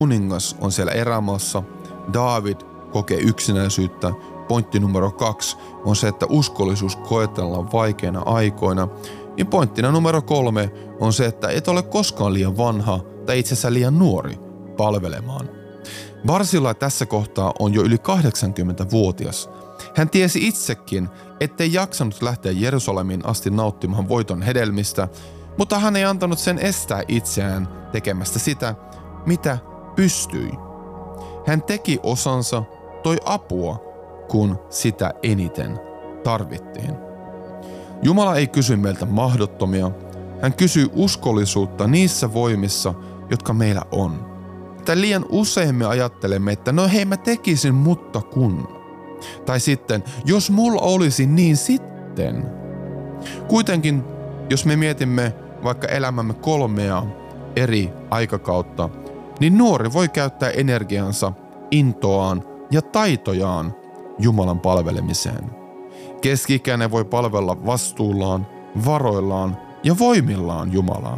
kuningas on siellä erämaassa, Daavid kokee yksinäisyyttä. Pointti numero 2 on se, että uskollisuus koetellaan vaikeina aikoina. Ja pointtina numero 3 on se, että et ole koskaan liian vanha tai itse asiassa liian nuori palvelemaan. Barzillai tässä kohtaa on jo yli 80-vuotias. Hän tiesi itsekin, ettei jaksanut lähteä Jerusalemiin asti nauttimaan voiton hedelmistä, mutta hän ei antanut sen estää itseään tekemästä sitä, mitä pystyi. Hän teki osansa, toi apua, kun sitä eniten tarvittiin. Jumala ei kysy meiltä mahdottomia, hän kysyy uskollisuutta niissä voimissa, jotka meillä on. Tai liian usein me ajattelemme, että no hei mä tekisin, mutta kun. Tai sitten, jos mulla olisi, niin sitten. Kuitenkin, jos me mietimme vaikka elämämme 3 eri aikakautta, niin nuori voi käyttää energiansa, intoaan ja taitojaan Jumalan palvelemiseen. Keski-ikäinen voi palvella vastuullaan, varoillaan ja voimillaan Jumalaa.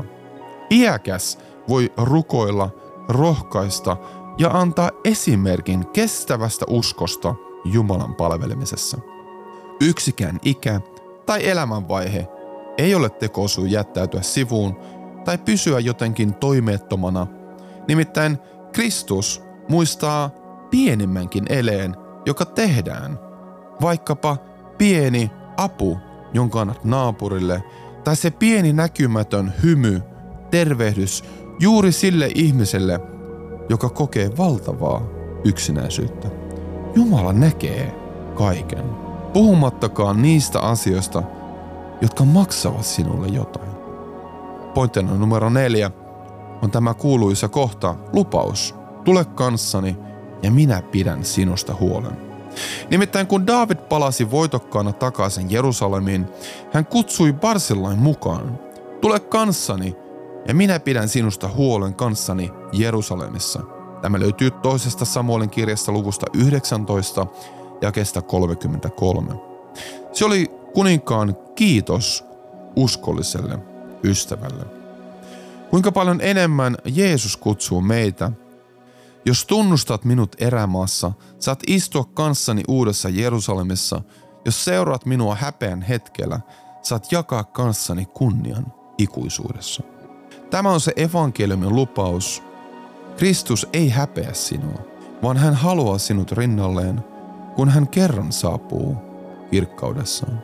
Iäkäs voi rukoilla, rohkaista ja antaa esimerkin kestävästä uskosta Jumalan palvelemisessa. Yksikään ikä tai elämänvaihe ei ole tekosyy jättäytyä sivuun tai pysyä jotenkin toimeettomana. Nimittäin Kristus muistaa pienimmänkin eleen, joka tehdään. Vaikkapa pieni apu, jonka annat naapurille, tai se pieni näkymätön hymy, tervehdys juuri sille ihmiselle, joka kokee valtavaa yksinäisyyttä. Jumala näkee kaiken, puhumattakaan niistä asioista, jotka maksavat sinulle jotain. Pointtina numero 4 on tämä kuuluisa kohta, lupaus. Tule kanssani ja minä pidän sinusta huolen. Nimittäin kun Daavid palasi voitokkaana takaisin Jerusalemiin, hän kutsui Barzillain mukaan. Tule kanssani ja minä pidän sinusta huolen kanssani Jerusalemissa. Tämä löytyy 2. Samuelin kirjasta luvusta 19 jakeesta 33. Se oli kuninkaan kiitos uskolliselle ystävälle. Kuinka paljon enemmän Jeesus kutsuu meitä? Jos tunnustat minut erämaassa, saat istua kanssani uudessa Jerusalemissa. Jos seuraat minua häpeän hetkellä, saat jakaa kanssani kunnian ikuisuudessa. Tämä on se evankeliumin lupaus. Kristus ei häpeä sinua, vaan hän haluaa sinut rinnalleen, kun hän kerran saapuu kirkkaudessaan.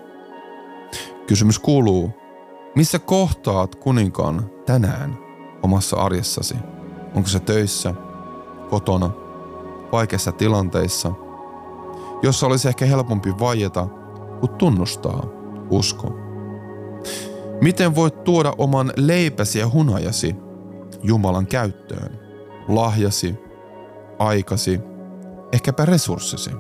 Kysymys kuuluu, missä kohtaat kuninkaan tänään omassa arjessasi? Onko se töissä, kotona, vaikeissa tilanteissa, jossa olisi ehkä helpompi vaieta, kuin tunnustaa usko? Miten voit tuoda oman leipäsi ja hunajasi Jumalan käyttöön? Lahjasi, aikasi, ehkäpä resurssisi.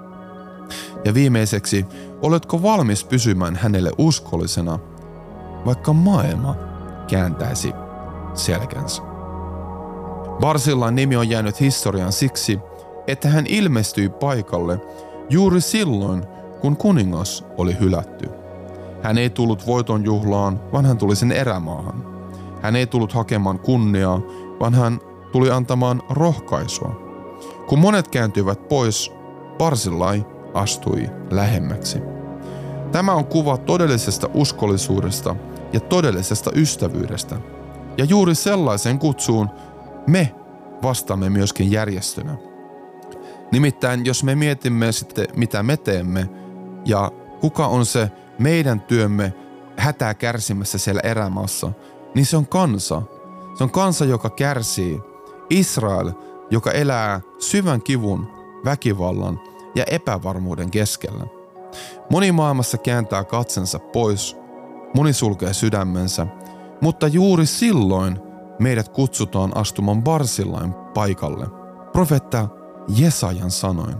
Ja viimeiseksi, oletko valmis pysymään hänelle uskollisena, vaikka maailma kääntäisi selkänsä? Barzillain nimi on jäänyt historiaan siksi, että hän ilmestyi paikalle juuri silloin, kun kuningas oli hylätty. Hän ei tullut voiton juhlaan, vaan hän tuli sen erämaahan. Hän ei tullut hakemaan kunniaa, vaan hän tuli antamaan rohkaisua. Kun monet kääntyivät pois, Barzillai astui lähemmäksi. Tämä on kuva todellisesta uskollisuudesta ja todellisesta ystävyydestä. Ja juuri sellaisen kutsuun me vastaamme myöskin järjestönä. Nimittäin jos me mietimme sitten mitä me teemme ja kuka on se meidän työmme hätää kärsimässä siellä erämaassa, niin se on kansa. Se on kansa, joka kärsii. Israel, joka elää syvän kivun, väkivallan ja epävarmuuden keskellä. Moni maailmassa kääntää katsensa pois, moni sulkee sydämensä, mutta juuri silloin meidät kutsutaan astumaan Barzillain paikalle. Profeetta Jesajan sanoin,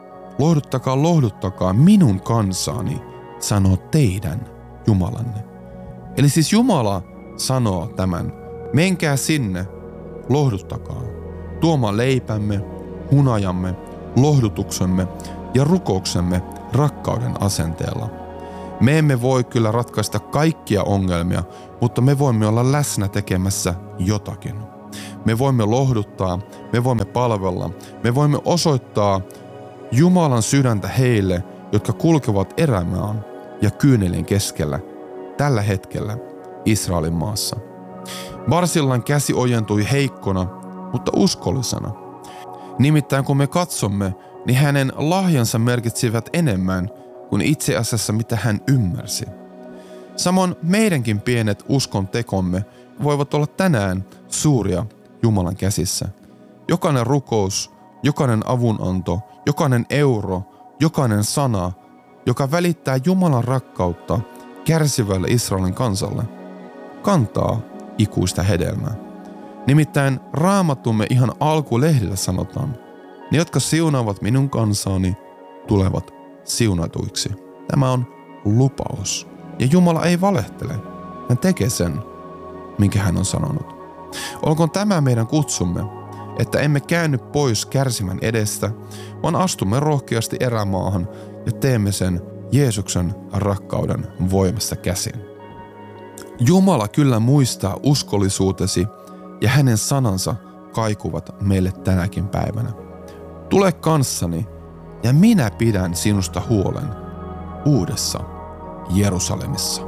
lohduttakaa minun kansaani, sanoo teidän Jumalanne. Eli siis Jumala sanoo tämän, menkää sinne, lohduttakaa, tuomaan leipämme, hunajamme, lohdutuksemme ja rukouksemme rakkauden asenteella. Me emme voi kyllä ratkaista kaikkia ongelmia, mutta me voimme olla läsnä tekemässä jotakin. me voimme lohduttaa, me voimme palvella, me voimme osoittaa Jumalan sydäntä heille, jotka kulkevat erämaan ja kyynelien keskellä tällä hetkellä Israelin maassa. Barsillan käsi ojentui heikkona, mutta uskollisena. Nimittäin kun me katsomme, niin hänen lahjansa merkitsivät enemmän kuin itse asiassa mitä hän ymmärsi. Samoin meidänkin pienet uskon tekomme voivat olla tänään suuria Jumalan käsissä. Jokainen rukous, jokainen avunanto, jokainen euro, jokainen sana, joka välittää Jumalan rakkautta kärsivälle Israelin kansalle, kantaa ikuista hedelmää. Nimittäin Raamattumme ihan alkulehdillä sanotaan, ne jotka siunaavat minun kansaani tulevat siunatuiksi. Tämä on lupaus. Ja Jumala ei valehtele. Hän tekee sen, minkä hän on sanonut. Olkoon tämä meidän kutsumme, että emme käänny pois kärsimän edestä, vaan astumme rohkeasti erämaahan ja teemme sen Jeesuksen rakkauden voimasta käsin. Jumala kyllä muistaa uskollisuutesi ja hänen sanansa kaikuvat meille tänäkin päivänä. Tule kanssani ja minä pidän sinusta huolen uudessa Jerusalemissa.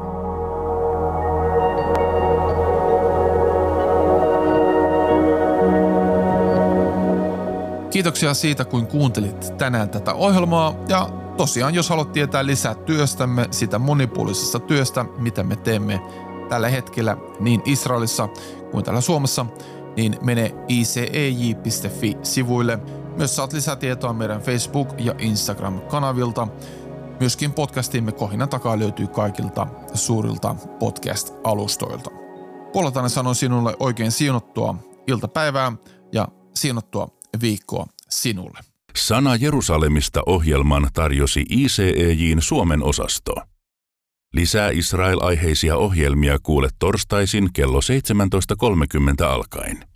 Kiitoksia siitä, kun kuuntelit tänään tätä ohjelmaa ja tosiaan, jos haluat tietää lisää työstämme, sitä monipuolisesta työstä, mitä me teemme tällä hetkellä niin Israelissa kuin täällä Suomessa, niin mene icej.fi-sivuille. Myös saat lisätietoa meidän Facebook- ja Instagram-kanavilta. Myöskin podcastimme Kohinan takaa löytyy kaikilta suurilta podcast-alustoilta. Puoleltani sanon sinulle oikein siunattua iltapäivää ja siunattua viikkoa sinulle. Sana Jerusalemista -ohjelman tarjosi ICEJ:n Suomen osasto. Lisää Israel-aiheisia ohjelmia kuule torstaisin kello 17.30 alkaen.